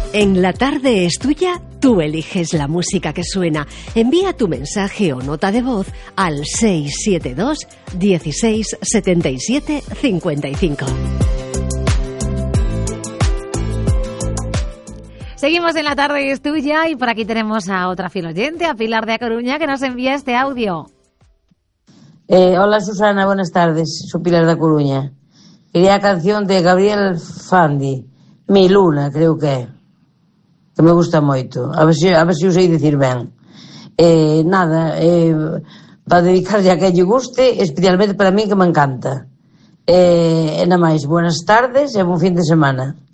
En La Tarde es Tuya, tú eliges la música que suena. Envía tu mensaje o nota de voz al 672 16 77 55. Seguimos en La Tarde es Tuya y por aquí tenemos a otra fiel oyente, a Pilar de A Coruña, que nos envía este audio. Hola Susana, buenas tardes, soy Pilar de A Coruña. Quería la canción de Gabriel Fandi, Mi Luna, creo que me gusta moito. A ver se o sei dicir ben. Para dedicarlle a que lle guste, especialmente para mí que me encanta. Nada máis, buenas tardes e bon fin de semana.